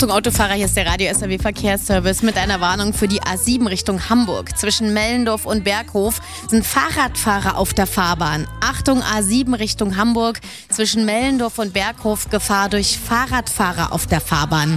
Achtung Autofahrer, hier ist der Radio SAW Verkehrsservice mit einer Warnung für die A7 Richtung Hamburg. Zwischen Mellendorf und Berghof sind Fahrradfahrer auf der Fahrbahn. Achtung A7 Richtung Hamburg, zwischen Mellendorf und Berghof Gefahr durch Fahrradfahrer auf der Fahrbahn.